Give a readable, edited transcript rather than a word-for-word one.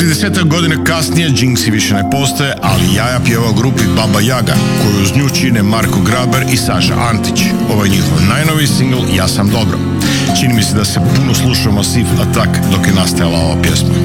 30 godina kasnije Jinxi više ne postoje, ali Jaja pjeva u grupi Baba Yaga, koju uz nju čine Marko Graber i Saša Antić. Ovo je njihov najnoviji singl Ja sam dobro. Čini mi se da se puno slušao Massive Attack dok je nastajala ova pjesma.